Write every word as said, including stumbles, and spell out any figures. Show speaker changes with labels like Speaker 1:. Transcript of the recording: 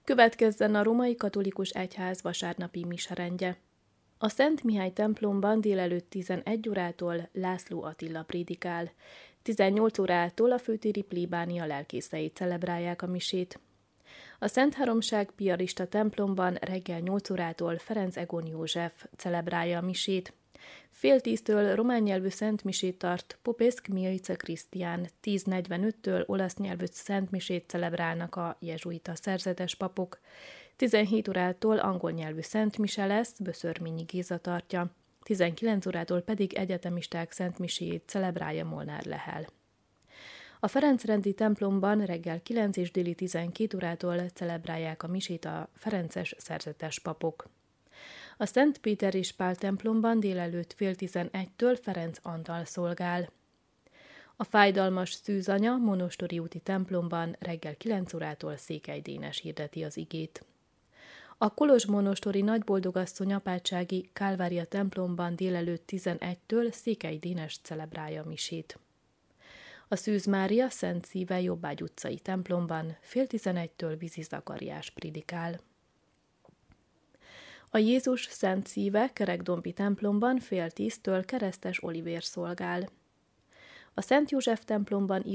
Speaker 1: Következzen a Római Katolikus Egyház vasárnapi miserendje. A Szent Mihály templomban délelőtt tizenegy órától László Attila prédikál. tizennyolc órától a főtéri plébánia lelkészei celebrálják a misét. A Szent Háromság piarista templomban reggel nyolc órától Ferenc Egon József celebrálja a misét. Fél tíztől román nyelvű szentmisét tart Popescu Miaica Krisztián, tíz negyvenöttől olasz nyelvű szentmisét celebrálnak a jezsuita szerzetes papok. tizenhét órától angol nyelvű szentmise lesz, Böszörményi Géza tartja, tizenkilenc órától pedig egyetemisták szentmiséjét celebrálja Molnár Lehel. A Ferencrendi templomban reggel kilenc és déli tizenkét órától celebrálják a misét a ferences szerzetes papok. A Szent Péter és Pál templomban délelőtt fél tizenegytől Ferenc Antal szolgál. A Fájdalmas Szűzanya monostori úti templomban reggel kilenc órától Székely Dénes hirdeti az igét. A Kolozs monostori Nagyboldogasszony apátsági Kálvária templomban délelőtt tizenegytől Székely Dénes celebrálja a misét. A Szűz Mária Szent Szíve Jobbágy utcai templomban fél tizenegytől Vizi Zakariás prédikál. A Jézus Szent Szíve Kerekdombi templomban fél tíztől Keresztes Olivér szolgál. A Szent József templomban